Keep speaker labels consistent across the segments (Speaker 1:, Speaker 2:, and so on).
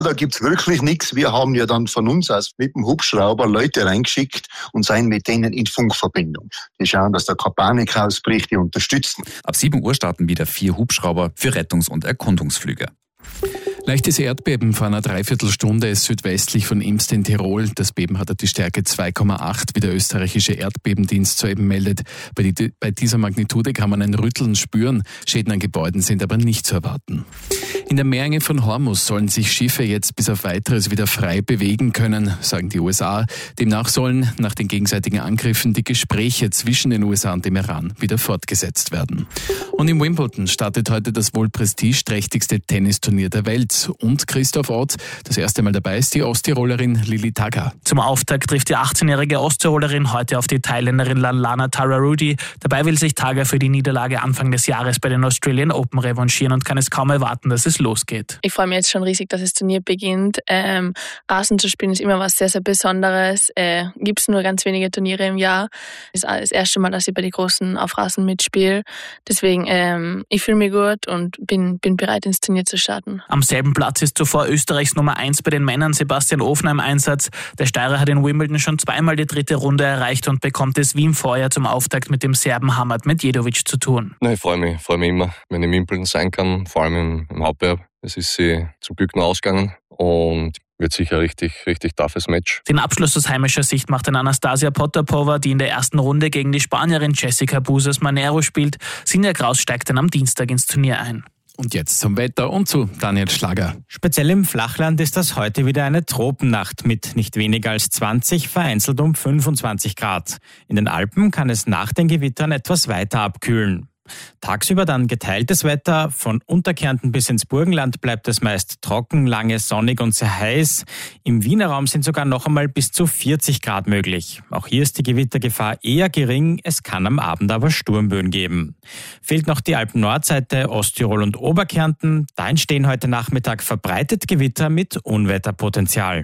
Speaker 1: Da gibt's wirklich nichts. Wir haben ja dann von uns aus mit dem Hubschrauber Leute reingeschickt und seien mit denen in Funkverbindung. Die schauen, dass da keine Panik ausbricht, die unterstützen.
Speaker 2: Ab 7 Uhr starten wieder 4 Hubschrauber für Rettungs- und Erkundungsflüge.
Speaker 3: Leichtes Erdbeben vor einer Dreiviertelstunde südwestlich von Imst in Tirol. Das Beben hatte die Stärke 2,8, wie der österreichische Erdbebendienst soeben meldet. Bei dieser Magnitude kann man ein Rütteln spüren. Schäden an Gebäuden sind aber nicht zu erwarten. In der Meerenge von Hormuz sollen sich Schiffe jetzt bis auf Weiteres wieder frei bewegen können, sagen die USA. Demnach sollen nach den gegenseitigen Angriffen die Gespräche zwischen den USA und dem Iran wieder fortgesetzt werden. Und in Wimbledon startet heute das wohl prestigeträchtigste Tennisturnier der Welt. Und Christoph Ott, das erste Mal dabei ist die Osttirolerin Lili Tagger.
Speaker 4: Zum Auftakt trifft die 18-jährige Osttirolerin heute auf die Thailänderin Lallana Tararudi. Dabei will sich Tagger für die Niederlage Anfang des Jahres bei den Australian Open revanchieren und kann es kaum erwarten, dass es losgeht.
Speaker 5: Ich freue mich jetzt schon riesig, dass das Turnier beginnt. Rasen zu spielen ist immer was sehr, sehr Besonderes. Gibt es nur ganz wenige Turniere im Jahr. Das ist das erste Mal, dass ich bei den Großen auf Rasen mitspiele. Deswegen, ich fühle mich gut und bin bereit, ins Turnier zu starten.
Speaker 4: Am selben Platz ist zuvor Österreichs Nummer 1 bei den Männern, Sebastian Ofner, im Einsatz. Der Steirer hat in Wimbledon schon zweimal die 3. Runde erreicht und bekommt es wie im Vorjahr zum Auftakt mit dem Serben Hamad Medjedovic zu tun.
Speaker 6: Ich freue mich immer, wenn ich in Wimbledon sein kann, vor allem im Hauptbewerb. Es ist sie zum Glück noch ausgegangen und wird sicher richtig toughes Match.
Speaker 4: Den Abschluss aus heimischer Sicht macht dann Anastasia Potapova, die in der ersten Runde gegen die Spanierin Jessica Busas Manero spielt. Sinja Kraus steigt dann am Dienstag ins Turnier ein.
Speaker 3: Und jetzt zum Wetter und zu Daniel Schlager.
Speaker 7: Speziell im Flachland ist das heute wieder eine Tropennacht mit nicht weniger als 20, vereinzelt um 25 Grad. In den Alpen kann es nach den Gewittern etwas weiter abkühlen. Tagsüber dann geteiltes Wetter. Von Unterkärnten bis ins Burgenland bleibt es meist trocken, lange sonnig und sehr heiß. Im Wiener Raum sind sogar noch einmal bis zu 40 Grad möglich. Auch hier ist die Gewittergefahr eher gering. Es kann am Abend aber Sturmböen geben. Fehlt noch die Alpen-Nordseite, Osttirol und Oberkärnten. Da entstehen heute Nachmittag verbreitet Gewitter mit Unwetterpotenzial.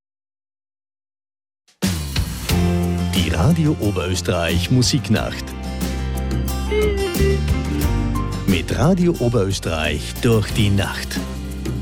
Speaker 8: Die Radio Oberösterreich Musiknacht. Mit Radio Oberösterreich durch die Nacht.